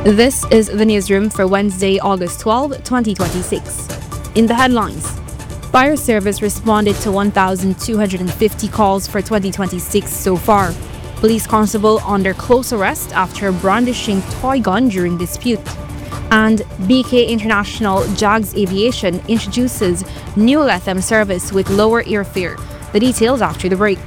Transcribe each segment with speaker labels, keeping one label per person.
Speaker 1: This is the newsroom for Wednesday, August 12, 2026. In the headlines, Fire Service responded to 1,250 calls for 2026 so far. Police constable under close arrest after brandishing toy gun during dispute. And BK International Jags Aviation introduces new Lethem service with lower airfare. The details after the break.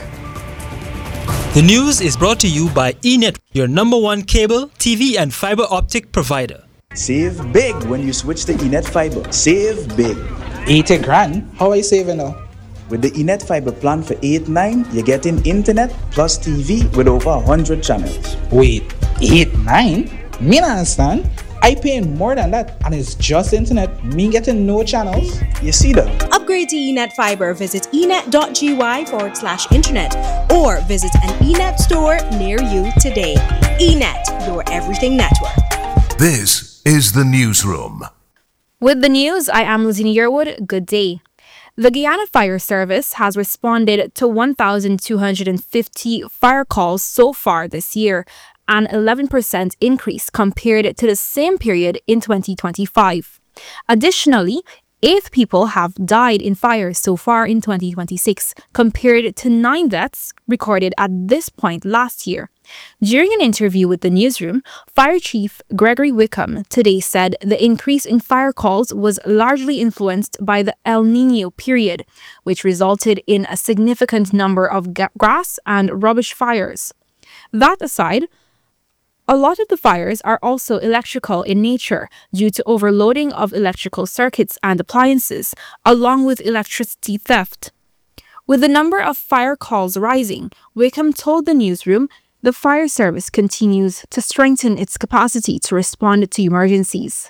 Speaker 2: The news is brought to you by eNet, your number one cable, TV and fiber optic provider.
Speaker 3: Save big when you switch to eNet Fiber. Save big.
Speaker 4: 80 grand? How are you saving now?
Speaker 3: With the eNet Fiber plan for 8-9, you're getting internet plus TV with over 100 channels.
Speaker 4: Wait, 8-9? Me not understand. I paying more than that and it's just internet. Me getting no channels.
Speaker 3: You see that?
Speaker 5: Upgrade to eNet Fiber. Visit enet.gy/internet or visit an eNet store near you today. eNet, your everything network.
Speaker 6: This is the newsroom.
Speaker 1: With the news, I am Lizzie Yearwood. Good day. The Guyana Fire Service has responded to 1,250 fire calls so far this year, an 11% increase compared to the same period in 2025. Additionally, 8 people have died in fires so far in 2026, compared to 9 deaths recorded at this point last year. During an interview with the newsroom, Fire Chief Gregory Wickham today said the increase in fire calls was largely influenced by the El Nino period, which resulted in a significant number of grass and rubbish fires. That aside, a lot of the fires are also electrical in nature due to overloading of electrical circuits and appliances, along with electricity theft. With the number of fire calls rising, Wickham told the newsroom the fire service continues to strengthen its capacity to respond to emergencies.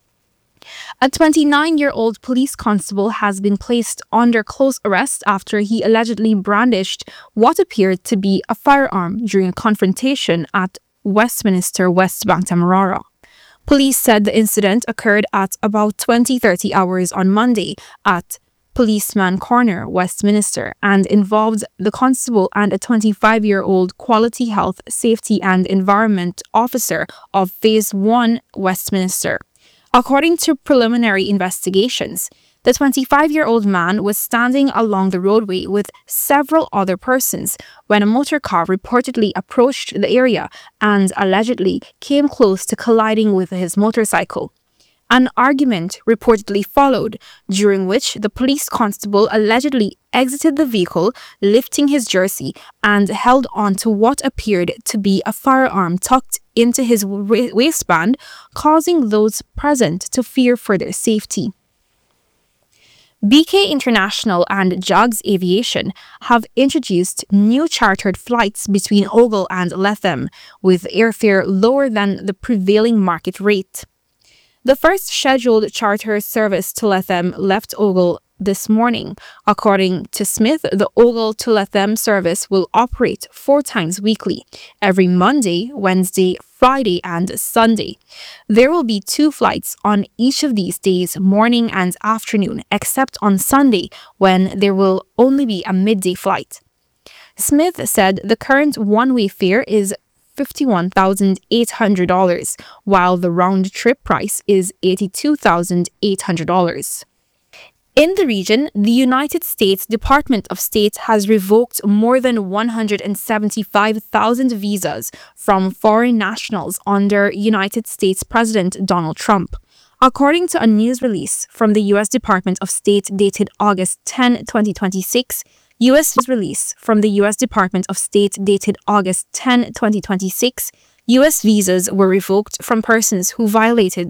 Speaker 1: A 29-year-old police constable has been placed under close arrest after he allegedly brandished what appeared to be a firearm during a confrontation at Westminster, West Bangsamoro. Police said the incident occurred at about 20:30 hours on Monday at Policeman Corner, Westminster, and involved the constable and a 25-year-old Quality Health, Safety and Environment Officer of Phase 1 Westminster. According to preliminary investigations, the 25-year-old man was standing along the roadway with several other persons when a motor car reportedly approached the area and allegedly came close to colliding with his motorcycle. An argument reportedly followed, during which the police constable allegedly exited the vehicle, lifting his jersey, and held on to what appeared to be a firearm tucked into his waistband, causing those present to fear for their safety. BK International and Jags Aviation have introduced new chartered flights between Ogle and Lethem, with airfare lower than the prevailing market rate. The first scheduled charter service to Lethem left Ogle this morning. According to Smith, the Ogle to Lethem service will operate 4 times weekly, every Monday, Wednesday, Friday, and Sunday. There will be 2 flights on each of these days, morning and afternoon, except on Sunday, when there will only be a midday flight. Smith said the current one-way fare is $51,800, while the round-trip price is $82,800. In the region, the United States Department of State has revoked more than 175,000 visas from foreign nationals under United States President Donald Trump. According to a news release from the U.S. Department of State dated August 10, 2026, U.S. release from the U.S. Department of State dated August 10, 2026, U.S. visas were revoked from persons who violated